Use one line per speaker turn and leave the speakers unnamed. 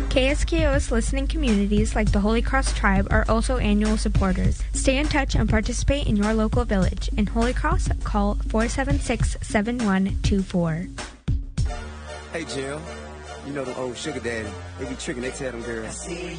KSKO's listening communities like the Holy Cross Tribe are also annual supporters. Stay in touch and participate in your local village. In Holy Cross, call 476-7124.
Hey, Jill. You know them old sugar daddy. They be tricking, they tell them girls.